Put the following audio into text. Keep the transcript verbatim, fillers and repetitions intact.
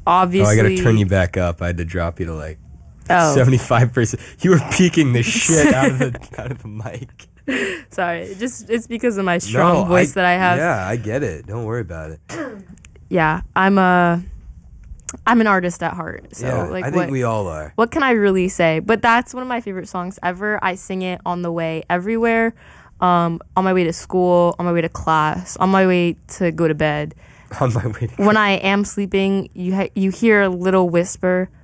obviously. Oh, I gotta turn you back up. I had to drop you to like Oh. seventy-five percent. You were peeking the shit out of the out of the mic. Sorry, just it's because of my strong No, voice that I have. Yeah, I get it. Don't worry about it. Yeah, I'm a, I'm an artist at heart. So yeah, like, I think what, we all are. what can I really say? But that's one of my favorite songs ever. I sing it on the way everywhere, um, on my way to school, on my way to class, on my way to go to bed. On my way to When I am sleeping, you ha- you hear a little whisper